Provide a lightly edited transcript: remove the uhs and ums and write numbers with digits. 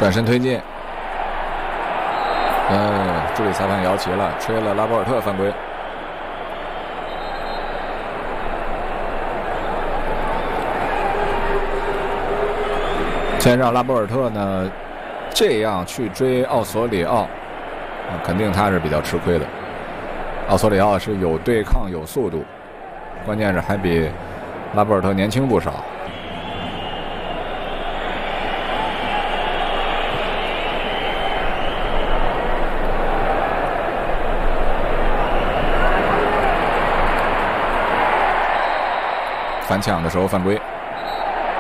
转身推进。助理裁判摇旗了，吹了拉波尔特犯规。先让拉波尔特呢这样去追奥索里奥，肯定他是比较吃亏的。奥索里奥是有对抗有速度，关键是还比拉波尔特年轻不少。反抢的时候犯规。